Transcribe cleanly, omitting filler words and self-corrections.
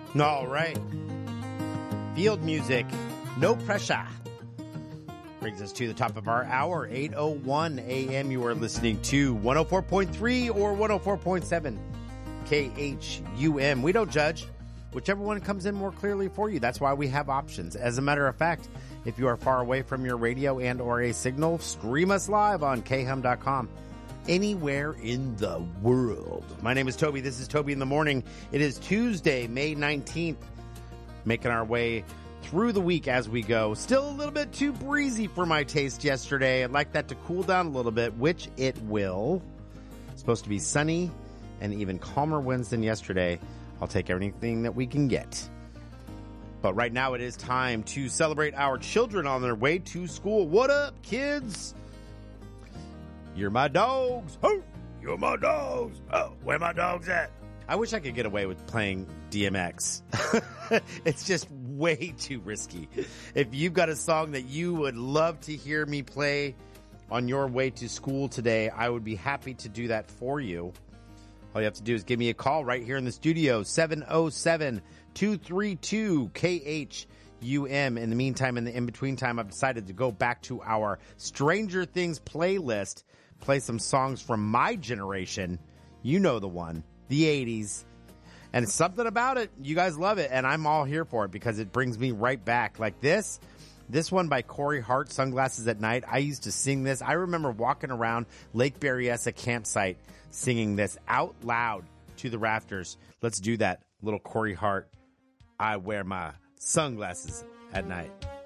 All right. Field music. No pressure. Brings us to the top of our hour, 8:01 a.m. You are listening to 104.3 or 104.7 KHUM. We don't judge. Whichever one comes in more clearly for you. That's why we have options. As a matter of fact, if you are far away from your radio and or a signal, stream us live on khum.com. Anywhere in the world. My name is Toby. This is Toby in the Morning. It is Tuesday, May 19th. Making our way through the week as we go. Still a little bit too breezy for my taste yesterday. I'd like that to cool down a little bit, which it will. It's supposed to be sunny and even calmer winds than yesterday. I'll take everything that we can get. But right now it is time to celebrate our children on their way to school. What up, kids? You're my dogs. Oh, you're my dogs. Oh, where my dogs at? I wish I could get away with playing DMX. It's just way too risky. If you've got a song that you would love to hear me play on your way to school today, I would be happy to do that for you. All you have to do is give me a call right here in the studio, 707-232-KHUM. In the meantime, in the in-between time, I've decided to go back to our Stranger Things playlist, play some songs from my generation. You know the one, the 80s. And it's something about it. You guys love it, and I'm all here for it because it brings me right back. Like this one by Corey Hart, Sunglasses at Night. I used to sing this. I remember walking around Lake Berryessa campsite singing this out loud to the rafters. Let's do that. Little Corey Hart, I wear my sunglasses at night.